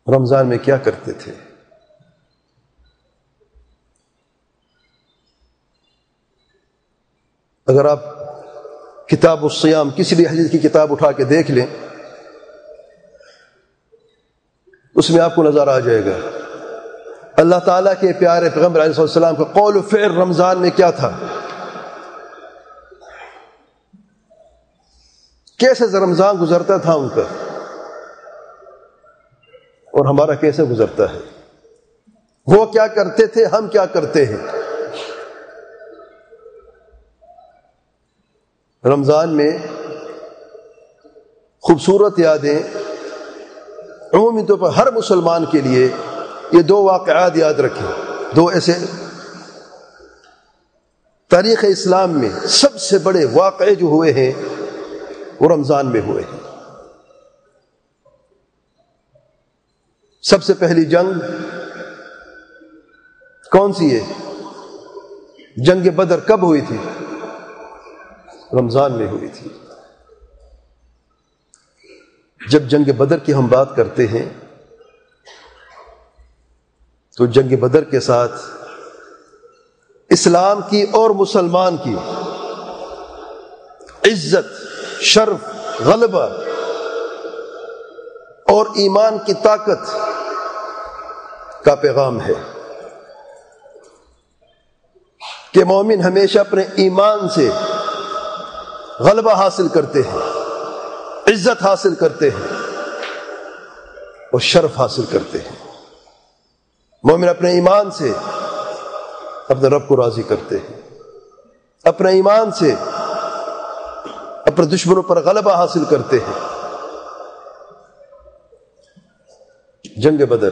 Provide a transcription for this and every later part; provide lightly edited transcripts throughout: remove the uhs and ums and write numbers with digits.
رمضان میں کیا کرتے تھے؟ اگر آپ کتاب الصیام کسی بھی حدیث کی کتاب اٹھا کے دیکھ لیں، اس میں آپ کو نظر آ جائے گا اللہ تعالیٰ کے پیارے پیغمبر علیہ السلام کا قول و فعل رمضان میں کیا تھا، کیسے رمضان گزرتا تھا ان کا، اور ہمارا کیسے گزرتا ہے۔ وہ کیا کرتے تھے، ہم کیا کرتے ہیں۔ رمضان میں خوبصورت یادیں، عمومی طور پر ہر مسلمان کے لیے یہ دو واقعات یاد رکھیں، دو ایسے تاریخ اسلام میں سب سے بڑے واقعے جو ہوئے ہیں وہ رمضان میں ہوئے ہیں۔ سب سے پہلی جنگ کون سی ہے؟ جنگ بدر کب ہوئی تھی؟ رمضان میں ہوئی تھی۔ جب جنگ بدر کی ہم بات کرتے ہیں تو جنگ بدر کے ساتھ اسلام کی اور مسلمان کی عزت، شرف، غلبہ اور ایمان کی طاقت کا پیغام ہے کہ مومن ہمیشہ اپنے ایمان سے غلبہ حاصل کرتے ہیں، عزت حاصل کرتے ہیں اور شرف حاصل کرتے ہیں۔ مومن اپنے ایمان سے اپنے رب کو راضی کرتے ہیں، اپنے ایمان سے اپنے دشمنوں پر غلبہ حاصل کرتے ہیں۔ جنگ بدر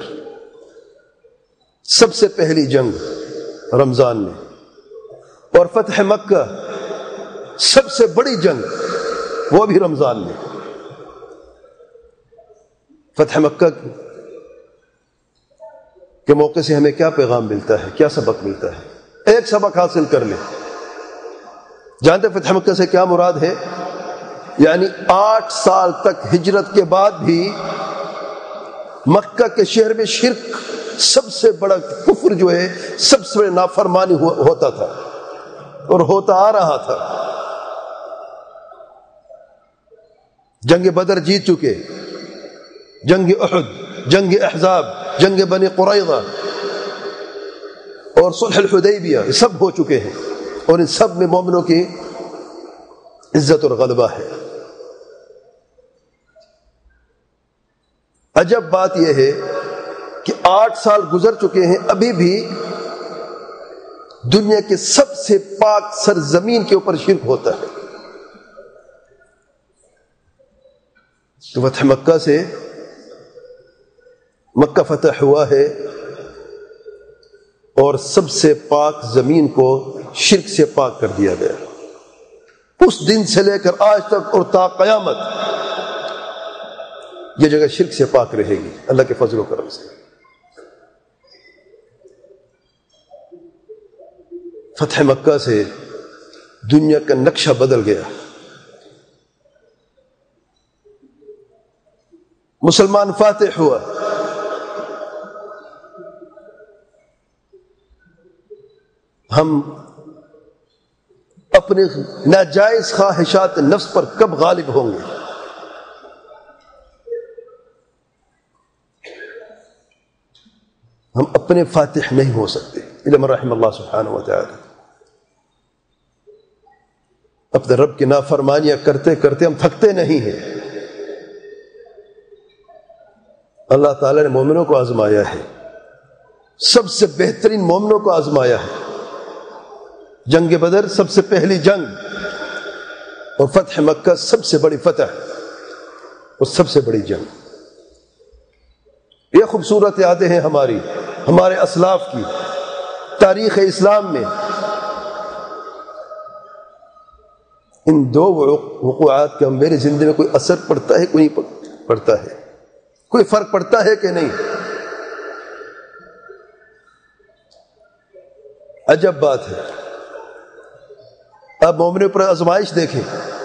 سب سے پہلی جنگ رمضان میں، اور فتح مکہ سب سے بڑی جنگ وہ بھی رمضان میں۔ فتح مکہ کے موقع سے ہمیں کیا پیغام ملتا ہے، کیا سبق ملتا ہے؟ ایک سبق حاصل کر لیں۔ جانتے فتح مکہ سے کیا مراد ہے؟ یعنی 8 سال تک ہجرت کے بعد بھی مکہ کے شہر میں شرک، سب سے بڑا کفر جو ہے، سب سے بڑی نافرمانی ہوتا تھا اور ہوتا آ رہا تھا۔ جنگ بدر جیت چکے، جنگ احد، جنگ احزاب، جنگ بنی قریظہ اور صلح الحدیبیہ، یہ سب ہو چکے ہیں، اور ان سب میں مومنوں کی عزت اور غلبہ ہے۔ عجب بات یہ ہے کہ 8 سال گزر چکے ہیں، ابھی بھی دنیا کے سب سے پاک سرزمین کے اوپر شرک ہوتا ہے۔ تو فتح مکہ سے مکہ فتح ہوا ہے اور سب سے پاک زمین کو شرک سے پاک کر دیا گیا۔ اس دن سے لے کر آج تک اور تا قیامت یہ جگہ شرک سے پاک رہے گی اللہ کے فضل و کرم سے۔ فتح مکہ سے دنیا کا نقشہ بدل گیا۔ مسلمان فاتح ہوا، ہم اپنے ناجائز خواہشات نفس پر کب غالب ہوں گے؟ ہم اپنے فاتح نہیں ہو سکتے الا من رحم اللہ سبحانہ و تعالی۔ اپنے رب کی نافرمانیاں کرتے کرتے ہم تھکتے نہیں ہیں۔ اللہ تعالیٰ نے مومنوں کو آزمایا ہے، سب سے بہترین مومنوں کو آزمایا ہے۔ جنگ بدر سب سے پہلی جنگ اور فتح مکہ سب سے بڑی فتح اور سب سے بڑی جنگ۔ یہ خوبصورت یادیں ہیں ہمارے اسلاف کی تاریخ اسلام میں۔ ان دو وقوعات کا میری زندگی میں کوئی اثر پڑتا ہے، کوئی نہیں پڑتا ہے، کوئی فرق پڑتا ہے کہ نہیں؟ عجب بات ہے۔ اب مومنوں پر آزمائش دیکھیں،